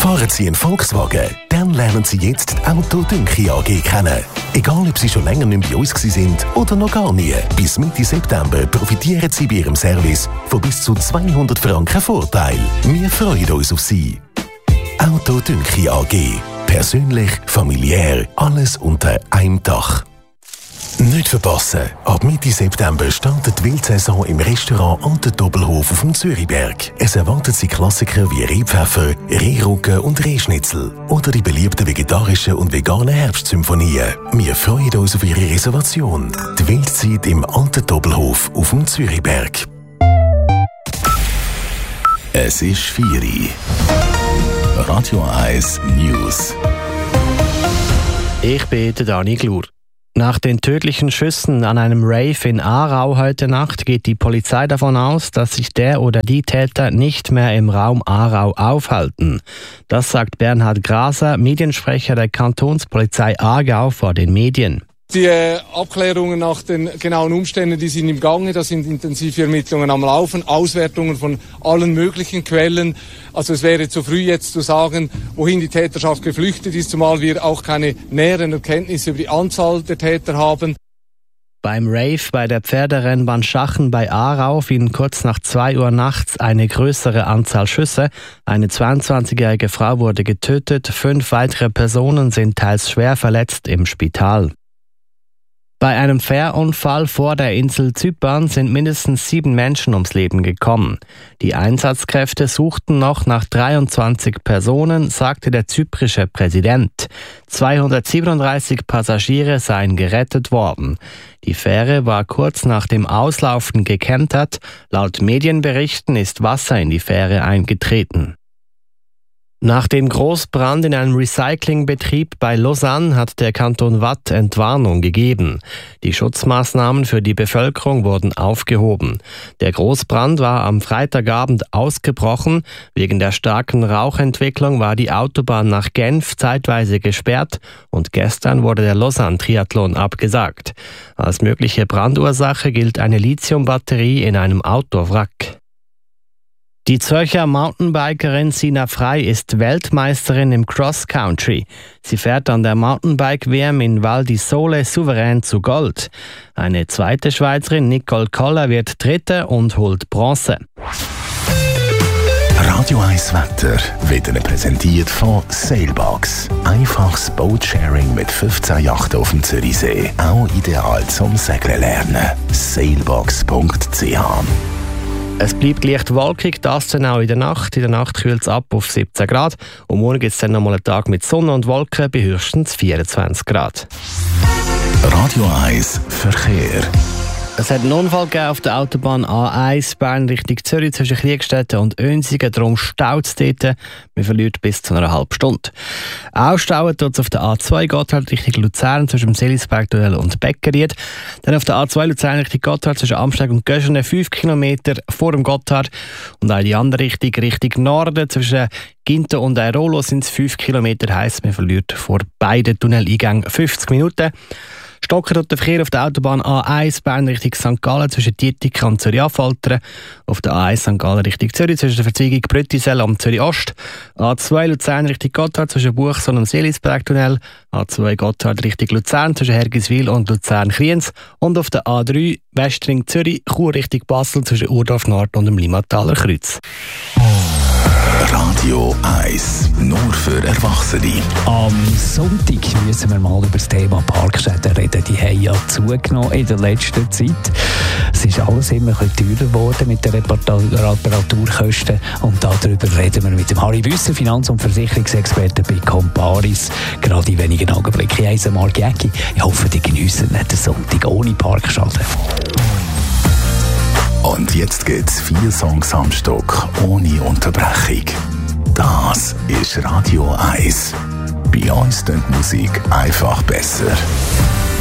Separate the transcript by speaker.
Speaker 1: Fahren Sie einen Volkswagen? Dann lernen Sie jetzt die Autodünki AG kennen. Egal, ob Sie schon länger nicht bei uns sind oder noch gar nie. Bis Mitte September profitieren Sie bei Ihrem Service von bis zu 200 Franken Vorteil. Wir freuen uns auf Sie. Autodünki AG. Persönlich, familiär, alles unter einem Dach. Nicht verpassen! Ab Mitte September startet die Wildsaison im Restaurant Ante Doppelhof auf dem Zürichberg. Es erwartet Sie Klassiker wie Rehpfeffer, Rehrücken und Rehschnitzel oder die beliebten vegetarischen und veganen Herbstsymphonien. Wir freuen uns auf Ihre Reservation. Die Wildzeit im Ante Doppelhof auf dem Zürichberg. Es ist 4 Uhr. Radio 1 News.
Speaker 2: Ich bin der Dani Glur. Nach den tödlichen Schüssen an einem Rave in Aarau heute Nacht geht die Polizei davon aus, dass sich der oder die Täter nicht mehr im Raum Aarau aufhalten. Das sagt Bernhard Graser, Mediensprecher der Kantonspolizei Aargau, vor den Medien.
Speaker 3: Die Abklärungen nach den genauen Umständen, die sind im Gange, da sind intensive Ermittlungen am Laufen, Auswertungen von allen möglichen Quellen. Also es wäre zu früh jetzt zu sagen, wohin die Täterschaft geflüchtet ist, zumal wir auch keine näheren Erkenntnisse über die Anzahl der Täter haben.
Speaker 2: Beim Rave bei der Pferderennbahn Schachen bei Aarau fielen kurz nach 2 Uhr nachts eine größere Anzahl Schüsse. Eine 22-jährige Frau wurde getötet, 5 weitere Personen sind teils schwer verletzt im Spital. Bei einem Fährunfall vor der Insel Zypern sind mindestens 7 Menschen ums Leben gekommen. Die Einsatzkräfte suchten noch nach 23 Personen, sagte der zyprische Präsident. 237 Passagiere seien gerettet worden. Die Fähre war kurz nach dem Auslaufen gekentert. Laut Medienberichten ist Wasser in die Fähre eingetreten. Nach dem Großbrand in einem Recyclingbetrieb bei Lausanne hat der Kanton Waadt Entwarnung gegeben. Die Schutzmaßnahmen für die Bevölkerung wurden aufgehoben. Der Großbrand war am Freitagabend ausgebrochen. Wegen der starken Rauchentwicklung war die Autobahn nach Genf zeitweise gesperrt und gestern wurde der Lausanne-Triathlon abgesagt. Als mögliche Brandursache gilt eine Lithiumbatterie in einem Autowrack. Die Zürcher Mountainbikerin Sina Frey ist Weltmeisterin im Cross-Country. Sie fährt an der Mountainbike-WM in Val di Sole souverän zu Gold. Eine zweite Schweizerin, Nicole Koller, wird Dritte und holt Bronze.
Speaker 1: Radio 1 Wetter wird Ihnen präsentiert von Sailbox. Einfaches Boatsharing mit 15 Yachten auf dem Zürichsee. Auch ideal zum Segeln lernen. Sailbox.ch.
Speaker 2: Es bleibt leicht wolkig, das dann auch in der Nacht. In der Nacht kühlt es ab auf 17 Grad. Und morgen gibt es dann nochmal einen Tag mit Sonne und Wolken bei höchstens 24 Grad.
Speaker 1: Radio 1 Verkehr.
Speaker 2: Es hat einen Unfall gegeben auf der Autobahn A1 Bern Richtung Zürich zwischen Kriegstetten und Önsigen. Darum staut es dort. Man verliert bis zu einer halben Stunde. Auch stauen tut es auf der A2 Gotthard Richtung Luzern zwischen dem Selisbergtunnel und Beckeried. Dann auf der A2 Luzern Richtung Gotthard zwischen Amsteg und Göschene 5 Kilometer vor dem Gotthard. Und auch in die andere Richtung Norden zwischen Ginto und Airolo sind es 5 Kilometer, heisst man verliert vor beiden Tunneleingängen 50 Minuten. Stocken tut der Verkehr auf der Autobahn A1 Bern Richtung St. Gallen zwischen Dietika und Zürich-Affoltern. Auf der A1 St. Gallen Richtung Zürich zwischen der Verzweigung Brüttisell am Zürich-Ost. A2 Luzern Richtung Gotthard zwischen Buchson und Selisbergtunnel. A2 Gotthard Richtung Luzern zwischen Hergiswil und Luzern-Kriens. Und auf der A3 Westring Zürich Chur Richtung Basel zwischen Urdorf Nord und dem Limmataler Kreuz.
Speaker 1: Radio 1, nur für Erwachsene.
Speaker 4: Am Sonntag müssen wir mal über das Thema Parkstätten reden. Die haben ja zugenommen in der letzten Zeit. Es ist alles immer ein bisschen teurer geworden mit den Reparaturkosten. Und darüber reden wir mit dem Harry Büsser, Finanz- und Versicherungsexperte bei Comparis. Gerade in wenigen Augenblicken. Ich heiße Marc Jäcki. Ich hoffe, die geniessen den Sonntag ohne Parkschaden.
Speaker 1: Und jetzt gibt's 4 Songs am Stück, ohne Unterbrechung. Das ist Radio 1. Bei uns klingt Musik einfach besser.